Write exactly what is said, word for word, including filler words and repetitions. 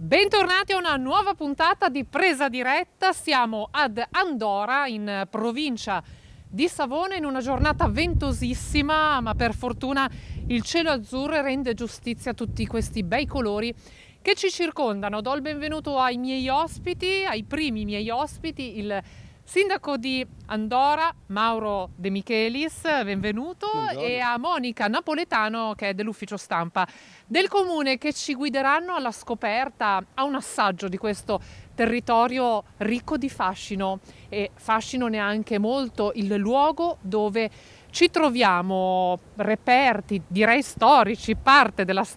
Bentornati a una nuova puntata di Presa Diretta. Siamo ad Andora, in provincia di Savona, in una giornata ventosissima, ma per fortuna il cielo azzurro rende giustizia a tutti questi bei colori che ci circondano. Do il benvenuto ai miei ospiti, ai primi miei ospiti, il sindaco di Andora, Mauro De Michelis, benvenuto. Buongiorno. E a Monica Napoletano, che è dell'ufficio stampa del comune, che ci guideranno alla scoperta, a un assaggio di questo territorio ricco di fascino, e fascino neanche molto il luogo dove ci troviamo, reperti direi storici, parte della storia